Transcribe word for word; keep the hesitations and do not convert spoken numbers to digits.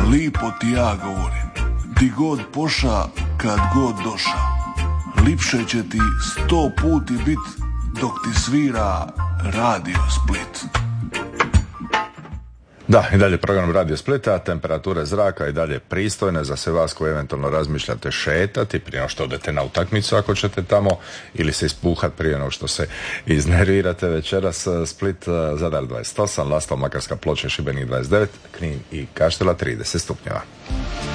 lipo ti ja govorim, di god poša, kad god doša, lipše će ti sto puti bit dok ti svira Radio Split. Da, i dalje program Radio Splita, temperature zraka i dalje pristojne za sve vas koji eventualno razmišljate šetati prije nego što odete na utakmicu ako ćete tamo, ili se ispuhat prije nego što se iznervirate večeras. Split, Zadar dvadeset osam, Lastovo, Makarska, Ploče, Šibenik dvadeset devet, Knin i Kaštela trideset stupnjeva.